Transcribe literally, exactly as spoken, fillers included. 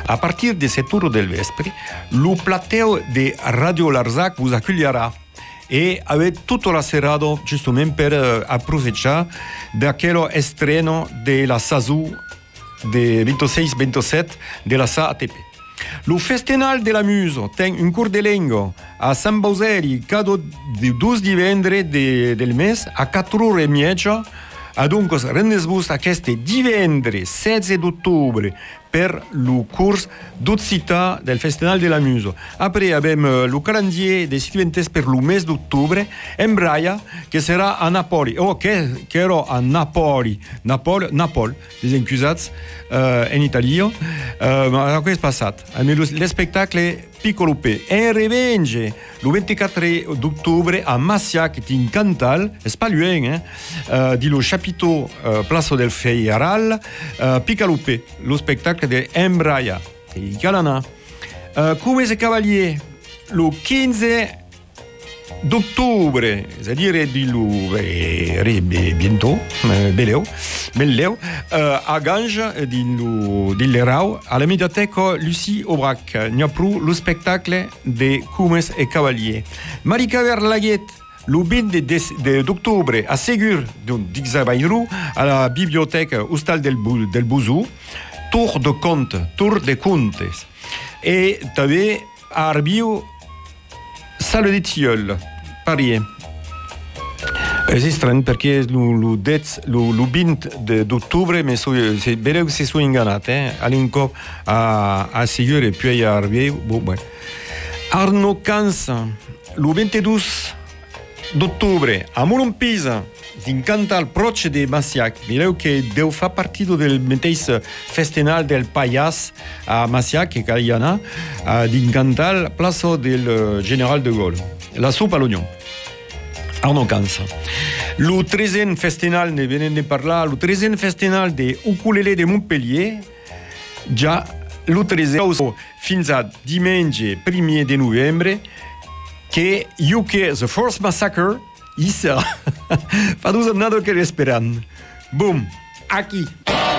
A partir de set heures del vespre, lo plateu de Radio Larzac vous accueillera. E avete tutto la serata giustamente per uh, aprovechar d'aquello estreno della SASU de ventisei ventisette della S A T P. Lo Festival de la Muso ten un curs de lengua a Sant Bauseri cada dos divendres de, del mes a quatre ore e mezza. Adunque rendez-vous aquest divendres setze d'octubre per lo curs d'Occità del Festival de la Muso. Après abbiamo lo calendrier de Stiventes per lo mes d'octubre en Braia, che sarà a Napoli. Oh, che, che ero a Napoli, Napoli, Napoli, des incusats uh, in Italia. Uh, ma questo è passato. Le spettacoli Piccolo P. En revanche, lo ventiquattro d'octubre a Massiac, in Cantal, è pas loin, eh, uh, di lo chapiteau uh, Place del Feiral, uh, Piccolo P, lo spettacolo di Embraia, di Calana. Uh, come se cavalier, lo quinze d'octubre, c'est-à-dire di lo eh, bientôt, eh, beleu, beleu, uh, a Ganges, di lo di l'Erau, alla mediateca Lucie Aubrac, n'y a plus lo spettacolo de Cumes e Cavalier. Marica Verlaguet, le vingt d'octobre a Ségur, di Xabairou, alla biblioteca Hostal del, del Bouzou, Tour de Conte, Tour de Contes. E també a Arbiu, Salle de Tilleul, Paris. C'est strano perché lo venti d'ottobre, ma è vero che si sono ingannati, eh? All'incop a, a Ségur e poi a Arbiu. Bon, bueno. Arnaud Cansa, lo ventidue d'ottobre a Molompisa, din Cantal proche de Massiac. Direu che deu fa partito del mateix festival del Paias a Massiac, che Caliana, din Cantal, plaça del General de Gaulle. La soupe à l'oignon. Arnaud Cansa. Le treizième festival, ne venez de parlar, le treizième festival de ukulele de Montpellier, già le treizième fins a diumenge primer de novembre, che U K The First Massacre i sarà. Fa dos annato che l'esperan. Boom, aquí.